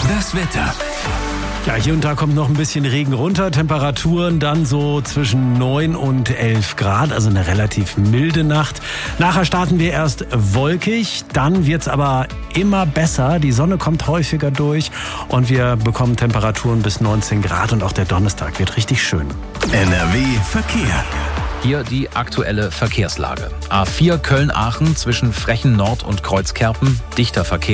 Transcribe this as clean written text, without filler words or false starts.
Das Wetter. Ja, hier und da kommt noch ein bisschen Regen runter. Temperaturen dann so zwischen 9 und 11 Grad, also eine relativ milde Nacht. Nachher starten wir erst wolkig, dann wird's aber immer besser. Die Sonne kommt häufiger durch und wir bekommen Temperaturen bis 19 Grad und auch der Donnerstag wird richtig schön. NRW Verkehr. Hier die aktuelle Verkehrslage. A4 Köln-Aachen zwischen Frechen Nord und Kreuzkerpen, dichter Verkehr.